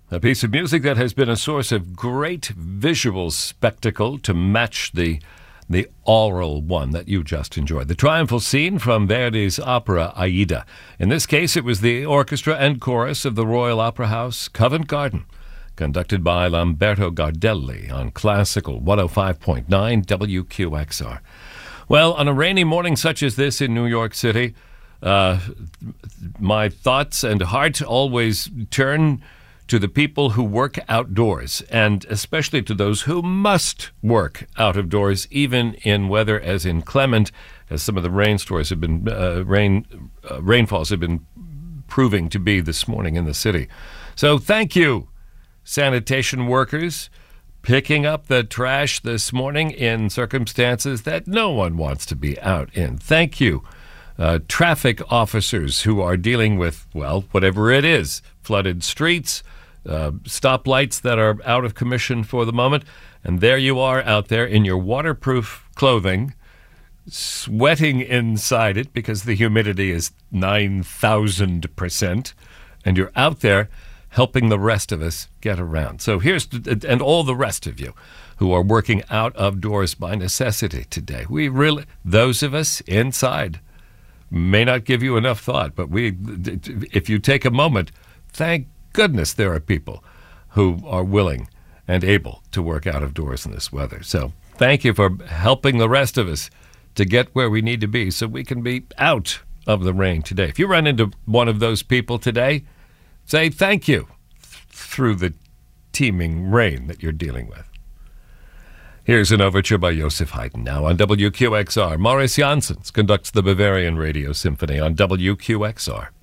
A piece of music that has been a source of great visual spectacle to match the aural one that you just enjoyed. The triumphal scene from Verdi's opera Aida. In this case, it was the orchestra and chorus of the Royal Opera House, Covent Garden, conducted by Lamberto Gardelli on Classical 105.9 WQXR. Well, on a rainy morning such as this in New York City, my thoughts and heart always turn to the people who work outdoors, and especially to those who must work out of doors, even in weather as inclement as some of the rainfalls have been proving to be this morning in the city. So thank you, sanitation workers, picking up the trash this morning in circumstances that no one wants to be out in. Thank you, traffic officers who are dealing with, well, whatever it is, flooded streets, stoplights that are out of commission for the moment, and there you are out there in your waterproof clothing, sweating inside it because the humidity is 9,000%, and you're out there helping the rest of us get around. So and all the rest of you who are working out of doors by necessity today. Those of us inside may not give you enough thought, but if you take a moment, thank goodness there are people who are willing and able to work out of doors in this weather. So thank you for helping the rest of us to get where we need to be so we can be out of the rain today. If you run into one of those people today, say thank you through the teeming rain that you're dealing with. Here's an overture by Joseph Haydn now on WQXR. Maurice Janssens conducts the Bavarian Radio Symphony on WQXR.